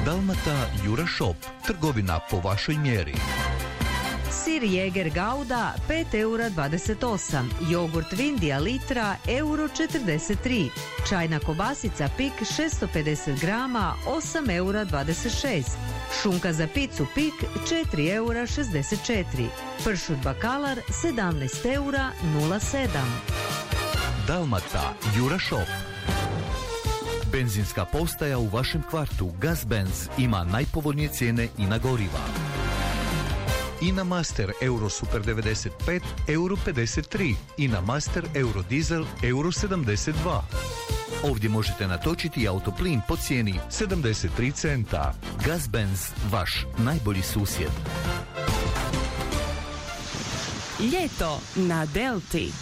Dalmata Jura Shop, trgovina po vašoj mjeri. Sir Jäger Gouda 5,28 €, jogurt Vindija litra €43, čajna kobasica Pik 650 grama 8,26 €, šunka za picu Pik 4,64 €, pršut Bakalar 17,07 €. Dalmata Jura Shop. Benzinska postaja u vašem kvartu Gazbenz ima najpovoljnije cijene i na goriva. INA Master Euro Super 95 €53, INA Master Euro Diesel €72. Ovdje možete natočiti autoplin po cijeni 73 centa. Gazbenz, vaš najbolji susjed. Ljeto na Delti.